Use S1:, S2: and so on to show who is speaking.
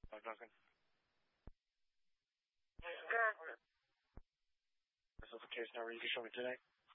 S1: Hi, Duncan.
S2: Good.
S1: This is the case number you can show me today.